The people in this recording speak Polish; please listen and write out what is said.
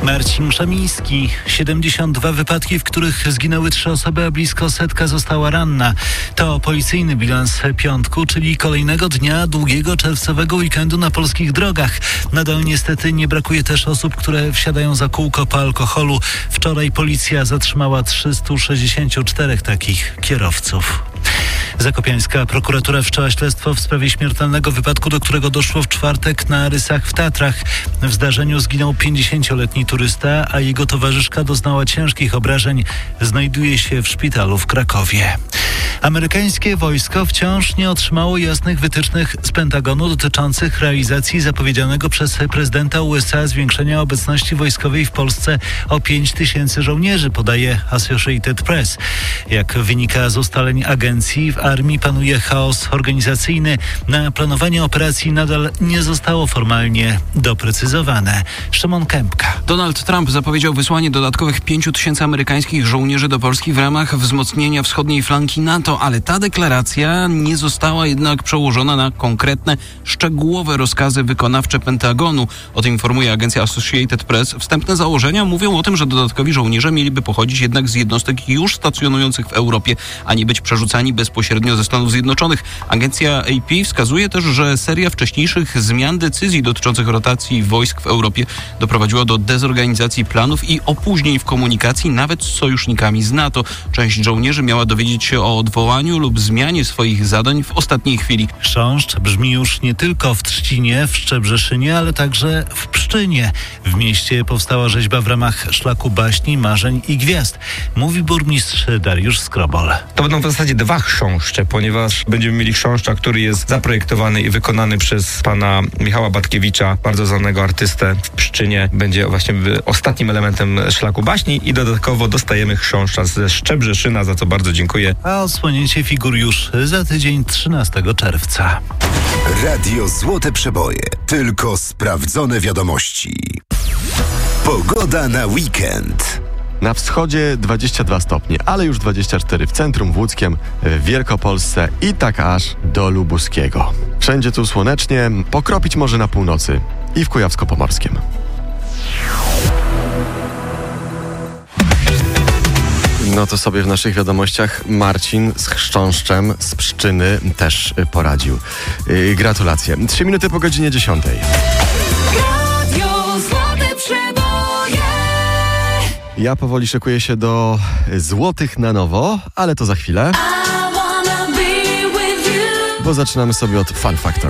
Marcin Szamiński. 72 wypadki, w których zginęły 3 osoby, a blisko 100 została ranna. To policyjny bilans piątku, czyli kolejnego dnia długiego czerwcowego weekendu na polskich drogach. Nadal niestety nie brakuje też osób, które wsiadają za kółko po alkoholu. Wczoraj policja zatrzymała 364 takich kierowców. Zakopiańska prokuratura wszczęła śledztwo w sprawie śmiertelnego wypadku, do którego doszło w czwartek na Rysach w Tatrach. W zdarzeniu zginął 50-letni turysta, a jego towarzyszka doznała ciężkich obrażeń. Znajduje się w szpitalu w Krakowie. Amerykańskie wojsko wciąż nie otrzymało jasnych wytycznych z Pentagonu dotyczących realizacji zapowiedzianego przez prezydenta USA zwiększenia obecności wojskowej w Polsce o 5000 żołnierzy, podaje Associated Press. Jak wynika z ustaleń agencji, w armii panuje chaos organizacyjny. Na planowanie operacji nadal nie zostało formalnie doprecyzowane. Szymon Kępka. Donald Trump zapowiedział wysłanie dodatkowych 5000 amerykańskich żołnierzy do Polski w ramach wzmocnienia wschodniej flanki NATO, ale ta deklaracja nie została jednak przełożona na konkretne, szczegółowe rozkazy wykonawcze Pentagonu. O tym informuje agencja Associated Press. Wstępne założenia mówią o tym, że dodatkowi żołnierze mieliby pochodzić jednak z jednostek już stacjonujących w Europie, a nie być przerzucani bezpośrednio ze Stanów Zjednoczonych. Agencja AP wskazuje też, że seria wcześniejszych zmian decyzji dotyczących rotacji wojsk w Europie doprowadziła do dezorganizacji planów i opóźnień w komunikacji nawet z sojusznikami z NATO. Część żołnierzy miała dowiedzieć się o odwołaniu lub zmianie swoich zadań w ostatniej chwili. Chrząszcz brzmi już nie tylko w Trzcinie, w Szczebrzeszynie, ale także w Pszczynie. W mieście powstała rzeźba w ramach szlaku baśni, marzeń i gwiazd. Mówi burmistrz Dariusz Skrobol. To będą w zasadzie 2 chrząszcze, ponieważ będziemy mieli chrząszcza, który jest zaprojektowany i wykonany przez pana Michała Batkiewicza, bardzo znanego artystę w Pszczynie. Będzie właśnie ostatnim elementem szlaku baśni i dodatkowo dostajemy chrząszcza ze Szczebrzeszyna, za co bardzo dziękuję. A odsłonięcie figur już za tydzień, 13 czerwca. Radio Złote Przeboje. Tylko sprawdzone wiadomości. Pogoda na weekend. Na wschodzie 22 stopnie, ale już 24 w centrum, w Łódzkiem, w Wielkopolsce i tak aż do Lubuskiego. Wszędzie tu słonecznie, pokropić może na północy i w Kujawsko-Pomorskiem. No to sobie w naszych wiadomościach Marcin z chrząszczem z Pszczyny też poradził. Gratulacje. 3 minuty po godzinie 10. Ja powoli szykuję się do złotych na nowo, ale to za chwilę. Bo zaczynamy sobie od Fun Factor.